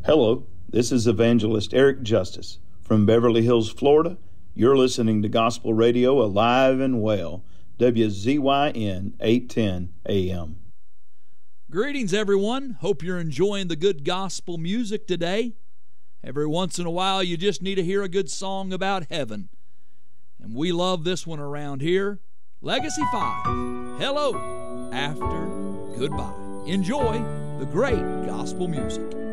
Hello, this is Evangelist Eric Justice from Beverly Hills, Florida. You're listening to Gospel Radio Alive and Well, WZYN 810 AM. Greetings, everyone. Hope you're enjoying the good gospel music today. Every once in a while, you just need to hear a good song about heaven. And we love this one around here. Legacy 5, Hello, After, Goodbye. Enjoy the great gospel music.